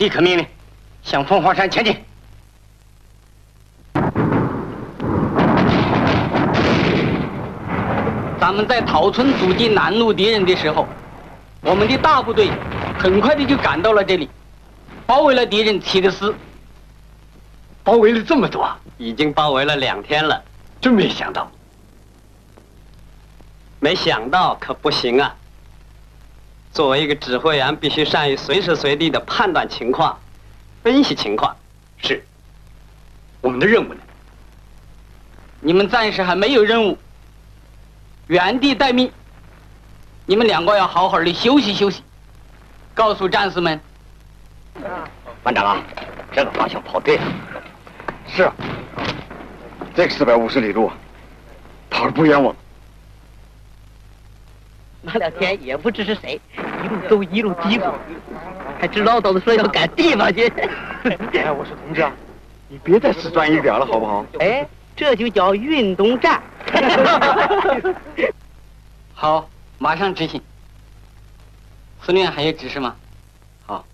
立刻命令向凤凰山前进。 咱们在桃村阻击南路敌人的时候，我们的大部队很快的就赶到了这里，包围了敌人7个师。 包围了这么多， 已经包围了2天了。 真没想到。 没想到可不行啊！作为一个指挥员，必须善于随时随地的判断情况、分析情况。 是。我们的任务呢？ 你们暂时还没有任务，原地待命。你们2个要好好的休息休息。告诉战士们， 班长啊，这个方向跑对了。是啊，这个450里路，跑得不冤枉。 那2天也不知是谁，一路走一路嘀咕，还直唠叨的说要赶地方去。 哎，我说同志啊，你别再死钻一点了，好不好？ 哎，这就叫运动战。 好，马上执行。司令员还有指示吗？好。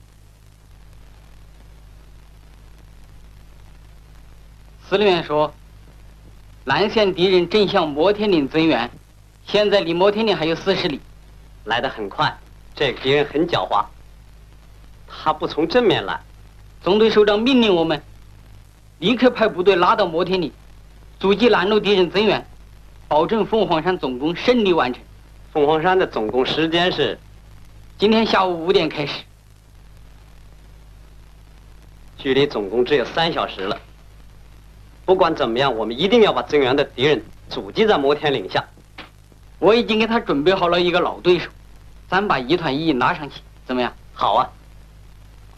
司令员说，南线敌人正向摩天岭增援，现在离摩天岭还有40里， 来得很快。这个敌人很狡猾，他不从正面来。 总队首长命令我们立刻派部队拉到摩天岭，阻击拦路敌人增援，保证凤凰山总攻胜利完成。 凤凰山的总攻时间是今天下午5点开始， 距离总攻只有3小时了。不管怎么样，我们一定要把增援的敌人阻击在摩天岭下。 我已经给他准备好了一个老对手，咱把1团1拉上去，怎么样？ 好啊。